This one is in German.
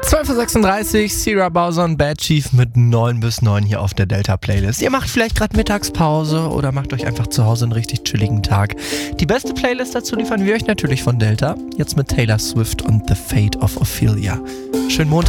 12.36 Uhr, Sierra Bowser und Bad Chief mit 9 bis 9 hier auf der Delta-Playlist. Ihr macht vielleicht gerade Mittagspause oder macht euch einfach zu Hause einen richtig chilligen Tag. Die beste Playlist dazu liefern wir euch natürlich von Delta. Jetzt mit Taylor Swift und The Fate of Ophelia. Schönen Montag.